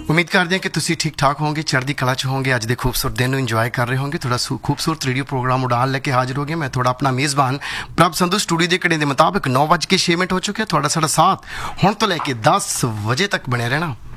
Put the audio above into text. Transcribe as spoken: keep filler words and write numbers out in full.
ਉਮੀਦ ਕਰਦੇ ਹਾਂ ਕਿ ਤੁਸੀਂ ਠੀਕ ਠਾਕ ਹੋਵੋਗੇ, ਚੜ੍ਹਦੀ ਕਲਾ 'ਚ ਹੋਵੋਗੇ, ਅੱਜ ਦੇ ਖੂਬਸੂਰਤ ਦਿਨ ਨੂੰ ਇੰਜੋਏ ਕਰ ਰਹੇ ਹੋਵੋਗੇ। ਥੋੜਾ ਖੂਬਸੂਰਤ ਰੇਡੀਓ ਪ੍ਰੋਗਰਾਮ ਉਡਾਨ ਲੈ ਕੇ ਹਾਜ਼ਰ ਹੋ ਗਿਆ। ਮੈਂ ਥੋੜਾ ਆਪਣਾ ਮੇਜ਼ਬਾਨ ਪ੍ਰਭ ਸੰਧੂ। ਸਟੂਡੀਓ ਦੇ ਘੜੇ ਦੇ ਮੁਤਾਬਕ ਨੌ ਵੱਜ ਕੇ ਛੇ ਮਿੰਟ ਹੋ ਚੁੱਕੇ। ਤੁਹਾਡਾ ਸਾਡਾ ਸਾਥ ਹੁਣ ਤੋਂ ਲੈ ਕੇ ਦਸ ਵਜੇ ਤੱਕ ਬਣਿਆ ਰਹਿਣਾ।